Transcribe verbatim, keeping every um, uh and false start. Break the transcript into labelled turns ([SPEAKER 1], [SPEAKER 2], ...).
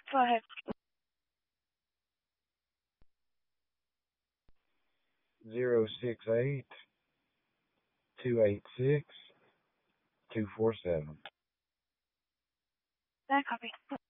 [SPEAKER 1] Go ahead.
[SPEAKER 2] Zero six eight two eight six two four seven.
[SPEAKER 1] That copy.